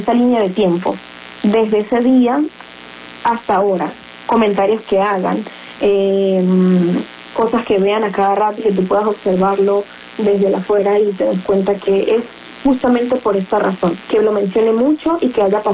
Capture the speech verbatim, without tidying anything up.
esa línea de tiempo, desde ese día hasta ahora, comentarios que hagan, eh, cosas que vean a cada rato, que tú puedas observarlo desde la afuera y te das cuenta que es justamente por esta razón, que lo mencione mucho y que haya pasado